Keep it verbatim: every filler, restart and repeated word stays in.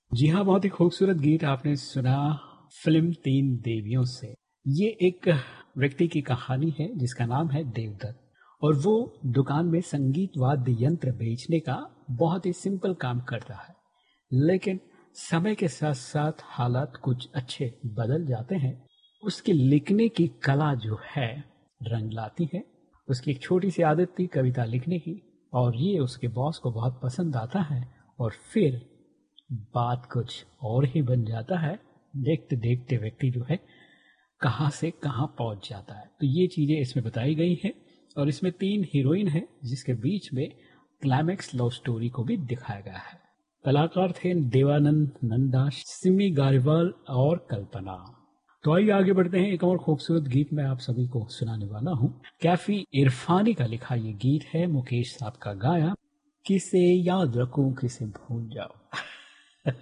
जी हाँ, बहुत ही खूबसूरत गीत आपने सुना फ़िल्म तीन देवियों से। ये एक व्यक्ति की कहानी है जिसका नाम है देवदत्त और वो दुकान में संगीत वाद्य यंत्र बेचने का बहुत ही सिंपल काम करता है। लेकिन समय के साथ-साथ हालात कुछ अच्छे बदल जाते हैं। उसकी लिखने की कला जो है रंग लाती है। उसकी एक छोटी-सी आदत थी कविता लिखने की और ये उसके बॉस को बहुत पसंद आता है और फिर बात कुछ और ही बन जाता है। देखते देखते व्यक्ति जो है कहाँ से कहाँ पहुंच जाता है। तो ये चीजें इसमें बताई गई हैं और इसमें तीन हीरोइन हैं जिसके बीच में क्लाइमैक्स लव स्टोरी को भी दिखाया गया है। कलाकार थे देवानंद नंदा, सिमी गारिवाल और कल्पना। तो आइए आगे बढ़ते हैं। एक और खूबसूरत गीत मैं आप सभी को सुनाने वाला हूँ। कैफी इरफानी का लिखा ये गीत है, मुकेश साहब का गाया। किसे याद रखूं किसे भूल जाओ।